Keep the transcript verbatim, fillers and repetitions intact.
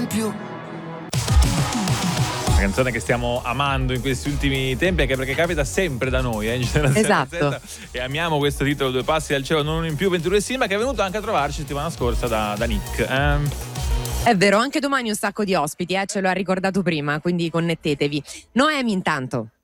più. Una canzone che stiamo amando in questi ultimi tempi, anche perché capita sempre da noi, eh, in Generazione Esatto. Z, e amiamo questo titolo, Due passi dal cielo, non uno in più, venture Silva, che è venuto anche a trovarci settimana scorsa da, da Nick. Ehm. È vero, anche domani un sacco di ospiti, eh, ce lo ha ricordato prima, quindi connettetevi. Noemi intanto.